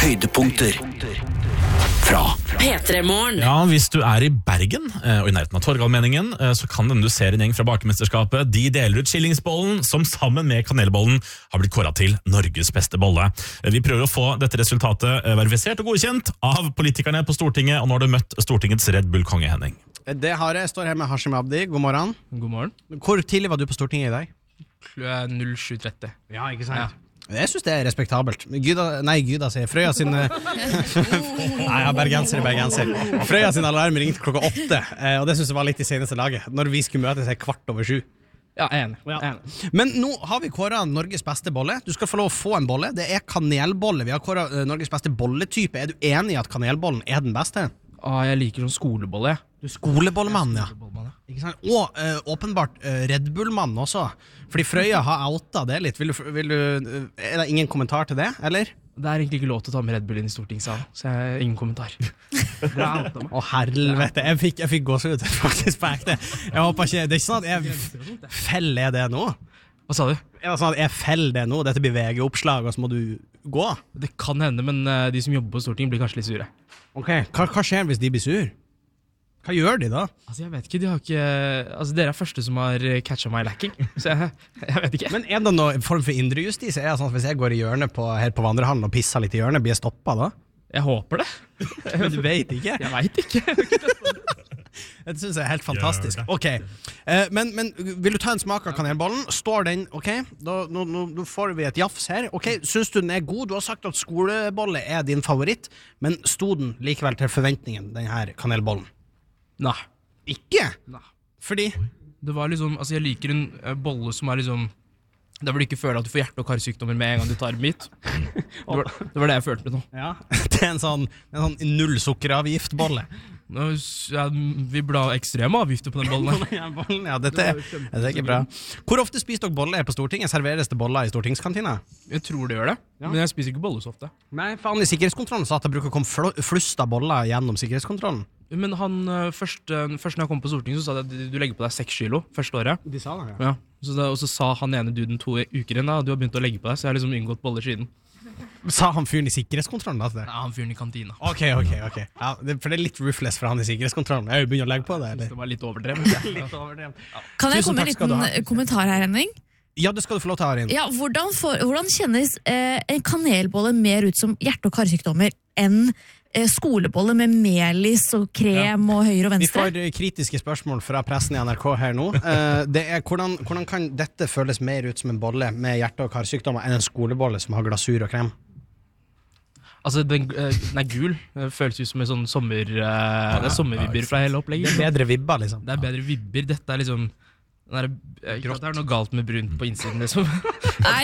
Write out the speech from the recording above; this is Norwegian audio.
Høydepunkter fra P3-morgen. Ja, hvis du er i Bergen og i nærheten av Torgallmenningen, så kan du se en gjeng fra bakemesterskapet. De deler ut skillingsbollen, som sammen med kanelbollen har blitt kåret til Norges beste bolle. Vi prøver å få dette resultatet verifisert og godkjent av politikerne på Stortinget, og nå har du møtt Stortingets Red Bull-konge Henning. Det har jeg. Står her med Hashim Abdi. God morgen. God morgen. Hvor tidlig var du på Stortinget i dag? 07:30. Ja, ikke sant? Ja. Jeg synes det er respektabelt. Gyda sier Frøya sin bergenser. Frøya sin alarm ringte klokka 8, og det synes jeg var litt i seneste laget. Når vi skulle møtes 7:15. Ja, enig. Men nå har vi kåret Norges beste bolle. Du skal få lov å få en bolle. Det er kanelbolle. Vi har kåret Norges beste bolletype. Er du enig i at kanelbollen er den beste? Jeg liker sånn skolebolle. Du er skolebollemann, ja. Ikke sant? Og åpenbart Red Bull-mann også. Fordi Frøya har outa det litt. Er det ingen kommentar til det, eller? Det er egentlig ikke lov til å ta med Red Bull inn i stortingssalen, så jeg har ingen kommentar. Å helvete, jeg fikk gåsehud faktisk på ekte. Jeg håper ikke, det er ikke sånn at jeg feller det nå. Hva sa du? Er det sånn at jeg feller det nå? Dette blir VG-oppslag, og så må du gå? Det kan hende, men de som jobber på Stortinget blir kanskje litt sure. Ok, hva skjer hvis de blir sur? Hva gjør de da? Altså, jeg vet ikke, dere er første som har catchet meg lacking, så jeg vet ikke. Men er det noen form for indrejustis? Er det sånn at hvis jeg går i hjørnet her på Vandrehallen og pisser litt i hjørnet, blir jeg stoppet da? Jeg håper det. Men du vet ikke? Jeg vet ikke. Det synes jeg er helt fantastisk. Ok, men vil du ta en smak av kanelbollen? Står den, ok, nå får vi et jafs her. Ok, synes du den er god? Du har sagt at skolebolle er din favoritt, men stod den likevel til forventningen, den her kanelbollen? Nei. Ikke? Nei. Fordi? Det var liksom, jeg liker en bolle som er liksom, der hvor du ikke føler at du får hjerte- og karsykdommer med en gang du tar en bit. Det var det jeg følte nå. Ja, det er en sånn null sukkeravgiftbolle. Vi burde ha ekstreme avgifter på den bollen. Ja, dette er ikke bra. Hvor ofte spiser dere bolle på Stortinget? Serveres det boller i stortingskantina? Jeg tror det gjør det, men jeg spiser ikke bolle så ofte. Nei, faen, i sikkerhetskontrollen sa at det bruker å komme flust av boller gjennom sikkerhetskontrollen. Men først når jeg kom på Stortinget, så sa de at du legger på deg 6 kilo første året. De sa det, ja. Og så sa han ene duden 2 uker igjen, du har begynt å legge på deg, så jeg har liksom unngått boller siden. Sa han fyren i sikkerhetskontrollen da? Ja, han fyren i kantina. Ok. Ja, for det er litt ruthless for han i sikkerhetskontrollen. Jeg har jo begynt å legge på det, eller? Det var litt overdrevet. Kan jeg komme med en liten kommentar her, Henning? Ja, det skal du få lov til å ha inn. Ja, hvordan kjennes en kanelbolle mer ut som hjerte- og karsykdommer enn skolebolle med melis og krem og høyre og venstre? Vi får kritiske spørsmål fra pressen i NRK her nå. Det er hvordan kan dette føles mer ut som en bolle med hjerte- og karsykdommer enn en skolebolle som har glasur og krem? Altså, den er gul. Det føles ut som en sånn det er sommervibber fra hele opplegget. Det er bedre vibber, liksom. Det er bedre vibber. Dette er liksom det er noe galt med brunt på innsiden, liksom. Nei,